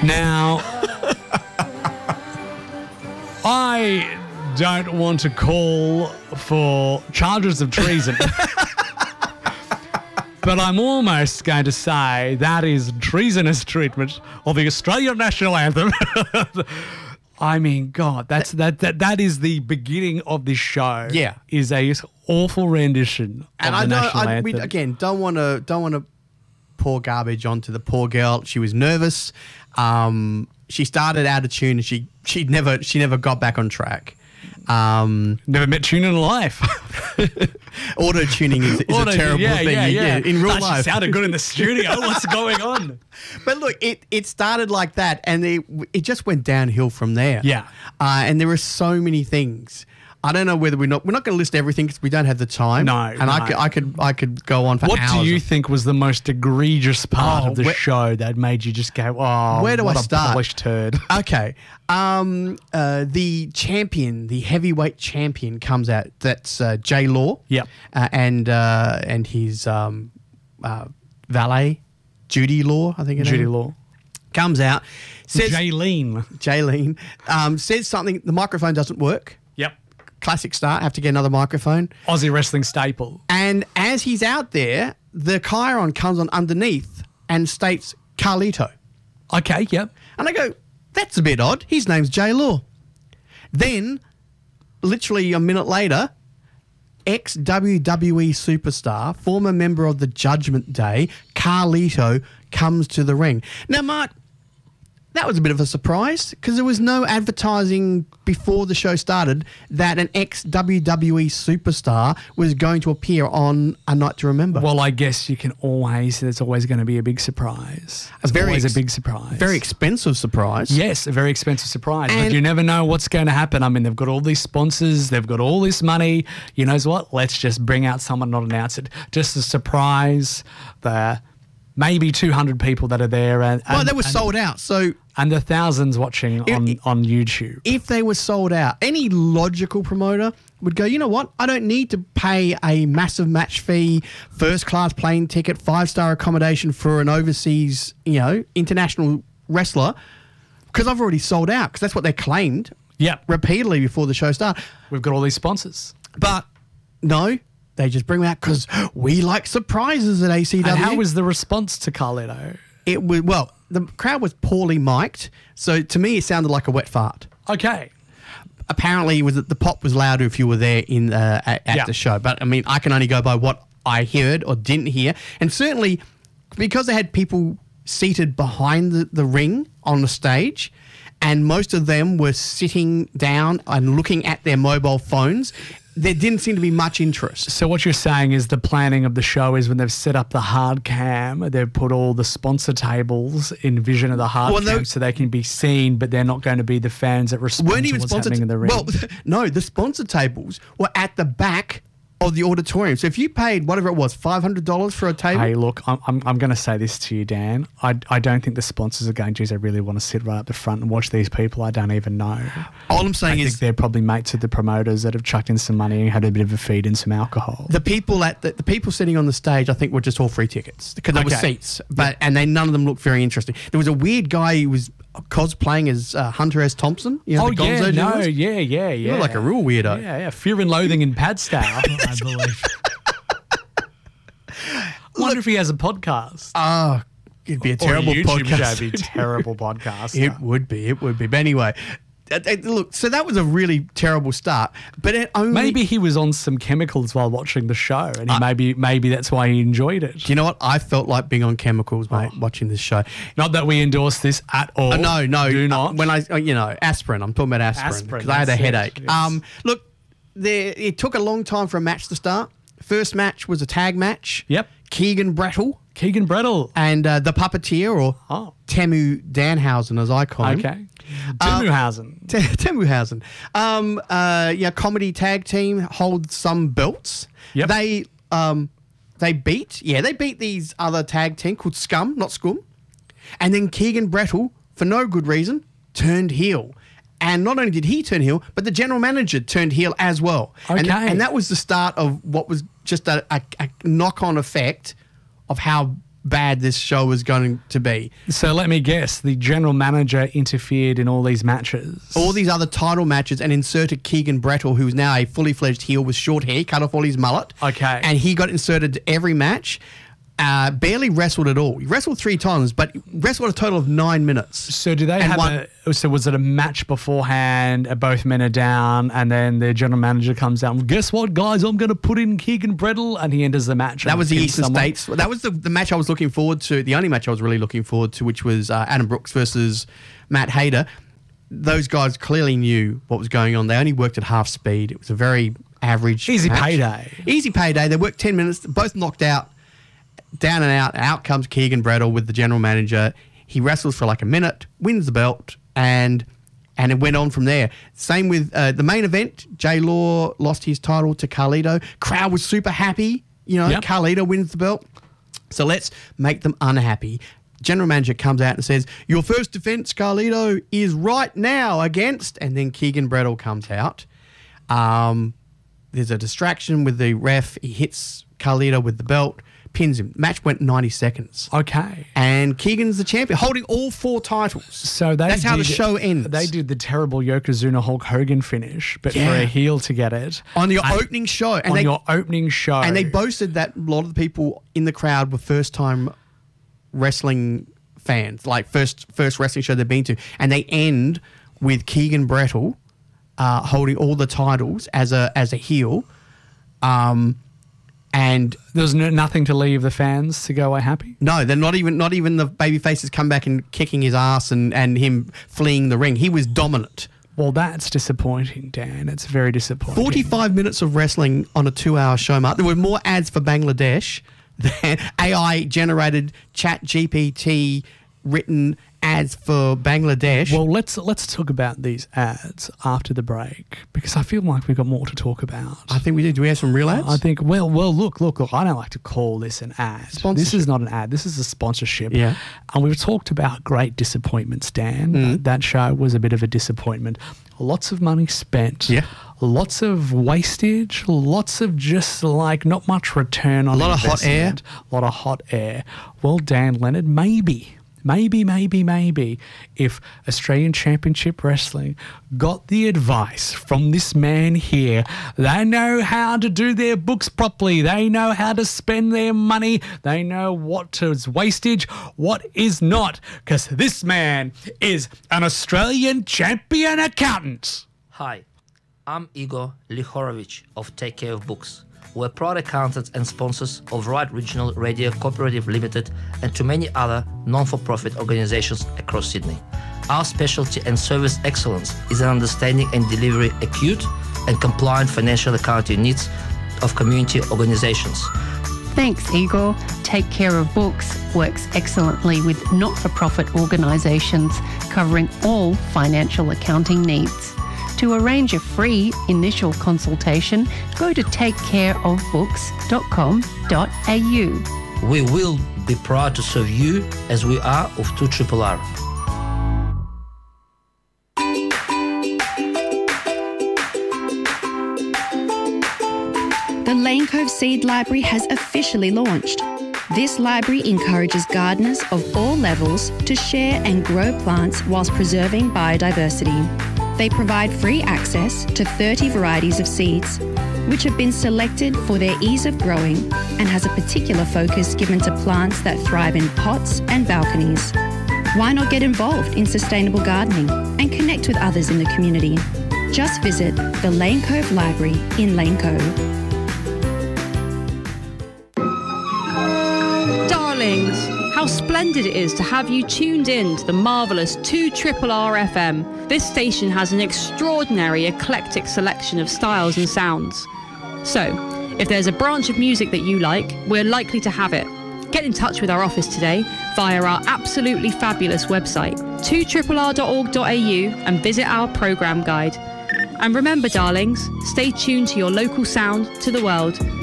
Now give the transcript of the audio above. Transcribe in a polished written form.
Now, I don't want to call for charges of treason, but I'm almost going to say that is treasonous treatment of the Australian national anthem. I mean, God, that is the beginning of this show. Yeah, is a awful rendition of the national anthem. We, again, don't want to pour garbage onto the poor girl. She was nervous. She started out of tune, and she never got back on track. Never met tune in life. Auto tuning is a terrible thing. Yeah. In real life, she sounded good in the studio. What's going on? But look, it started like that, and it just went downhill from there. Yeah. And there were so many things. I don't know whether we're not going to list everything because we don't have the time. No, and I could go on for hours. What do you think was the most egregious part of the show that made you just go, "Oh, where do I what start? a polished turd." Okay, the champion, the heavyweight champion, comes out. That's Jay Law. Yep. And his valet, Judy Law, I think. Judy Law comes out. Says Jaylene says something. The microphone doesn't work. Yep. Classic start. Have to get another microphone. Aussie wrestling staple. And as he's out there, the chyron comes on underneath and states Carlito. Okay, yep. And I go, that's a bit odd. His name's Jay Law. Then, literally a minute later, ex-WWE superstar, former member of the Judgment Day, Carlito, comes to the ring. Now, Mark, that was a bit of a surprise because there was no advertising before the show started that an ex-WWE superstar was going to appear on A Night to Remember. Well, I guess there's always going to be a big surprise. Always a big surprise. Very expensive surprise. Yes, a very expensive surprise. But you never know what's going to happen. I mean, they've got all these sponsors. They've got all this money. You know what? Let's just bring out someone, not announce it. Just a surprise. Maybe 200 people that are there. They were sold out. And the thousands watching on YouTube. If they were sold out, any logical promoter would go, you know what? I don't need to pay a massive match fee, first-class plane ticket, 5-star accommodation for an overseas, international wrestler because I've already sold out because that's what they claimed repeatedly before the show started. We've got all these sponsors. But no. They just bring them out because we like surprises at ACW. And how was the response to Carlito? The crowd was poorly mic'd, so to me it sounded like a wet fart. Okay. Apparently, the pop was louder if you were there at the show. But I mean, I can only go by what I heard or didn't hear, and certainly because they had people seated behind the ring on the stage, and most of them were sitting down and looking at their mobile phones. There didn't seem to be much interest. So what you're saying is the planning of the show is when they've set up the hard cam, they've put all the sponsor tables in vision of the hard cam so they can be seen, but they're not going to be the fans that respond to what's happening in the ring. Well, no, the sponsor tables were at the back of the auditorium. So if you paid whatever it was, $500 for a table. Hey, look, I'm going to say this to you, Dan. I don't think the sponsors are going, geez, I really want to sit right up the front and watch these people I don't even know. All I'm saying I think they're probably mates with the promoters that have chucked in some money and had a bit of a feed and some alcohol. The people the people sitting on the stage, I think, were just all free tickets because there were seats, and none of them looked very interesting. There was a weird guy who was cosplaying as Hunter S. Thompson. The Gonzo journalist. Yeah. You look like a real weirdo. Yeah. Fear and Loathing in Pad style, I believe. I wonder if he has a podcast. Oh, it'd be a terrible podcast. It'd be a terrible podcast. It would be. But anyway, look, so that was a really terrible start. But maybe he was on some chemicals while watching the show, and maybe that's why he enjoyed it. Do you know what? I felt like being on chemicals, mate, watching this show. Not that we endorse this at all. No, do not. When aspirin. I'm talking about aspirin because I had a headache. Yes. Look, it took a long time for a match to start. First match was a tag match. Yep. Keegan Brettle. And the Puppeteer, or Temu Danhausen, as I call him. Okay. Temuhausen. Temuhausen. Comedy tag team holds some belts. Yep. They beat these other tag team called Scum, not Scum. And then Keegan Brettle, for no good reason, turned heel. And not only did he turn heel, but the general manager turned heel as well. Okay. And that was the start of what was just a knock-on effect of how bad this show was going to be. So let me guess, the general manager interfered in all these matches. All these other title matches and inserted Keegan Brettel, who's now a fully fledged heel with short hair, cut off all his mullet. Okay. And he got inserted to every match. Barely wrestled at all. He wrestled 3 times, but wrestled a total of 9 minutes. So do they have so was it a match beforehand, both men are down, and then the general manager comes out, guess what, guys, I'm going to put in Keegan Brettel, and he enters the match. That was the Eastern States. That was the match I was looking forward to, the only match I was really looking forward to, which was Adam Brooks versus Matt Hayter. Those guys clearly knew what was going on. They only worked at half speed. It was a very average Easy match. payday. Easy payday. They worked 10 minutes, both knocked out. Down and out. Out comes Keegan Brettel with the general manager. He wrestles for like a minute, wins the belt, and it went on from there. Same with the main event. Jay Law lost his title to Carlito. Crowd was super happy. Yep. Carlito wins the belt. So let's make them unhappy. General manager comes out and says, your first defense, Carlito, is right now against... And then Keegan Brettel comes out. There's a distraction with the ref. He hits Carlito with the belt. Pins him. Match went 90 seconds. Okay. And Keegan's the champion, holding all 4 titles. So that's how the show ends. They did the terrible Yokozuna Hulk Hogan finish, but for a heel to get it. On your opening show. And your opening show. And they boasted that a lot of the people in the crowd were first-time wrestling fans, like first wrestling show they've been to. And they end with Keegan Brettel holding all the titles as a heel. And there's nothing to leave the fans to go away happy? No, they're not even the baby faces come back and kicking his ass and him fleeing the ring. He was dominant. Well, that's disappointing, Dan. It's very disappointing. 45 minutes of wrestling on a 2-hour show, Mark. There were more ads for Bangladesh than AI-generated chat GPT written ads for Bangladesh. Well, let's talk about these ads after the break, because I feel like we've got more to talk about. I think we do. Do we have some real ads? I think, well, look, I don't like to call this an ad. This is not an ad. This is a sponsorship. Yeah. And we've talked about great disappointments, Dan. That show was a bit of a disappointment. Lots of money spent. Yeah. Lots of wastage. Lots of just like not much return on investment. A lot of hot air. Well, Dan Leonard, maybe if Australian Championship Wrestling got the advice from this man here, they know how to do their books properly. They know how to spend their money. They know what is wastage, what is not, because this man is an Australian champion accountant. Hi, I'm Igor Lihorovich of Take Care of Books. We're proud accountants and sponsors of Right Regional Radio Cooperative Limited and to many other non-for-profit organizations across Sydney. Our specialty and service excellence is in understanding and delivering acute and compliant financial accounting needs of community organizations. Thanks, Igor. Take Care of Books works excellently with not-for-profit organizations covering all financial accounting needs. To arrange a free initial consultation, go to takecareofbooks.com.au. We will be proud to serve you as we are of 2RRR. The Lane Cove Seed Library has officially launched. This library encourages gardeners of all levels to share and grow plants whilst preserving biodiversity. They provide free access to 30 varieties of seeds, which have been selected for their ease of growing and has a particular focus given to plants that thrive in pots and balconies. Why not get involved in sustainable gardening and connect with others in the community? Just visit the Lane Cove Library in Lane Cove. Darlings, how splendid it is to have you tuned in to the marvellous 2RRR FM. This station has an extraordinary eclectic selection of styles and sounds. So, if there's a branch of music that you like, we're likely to have it. Get in touch with our office today via our absolutely fabulous website, 2RRR.org.au, and visit our programme guide. And remember, darlings, stay tuned to your local sound to the world.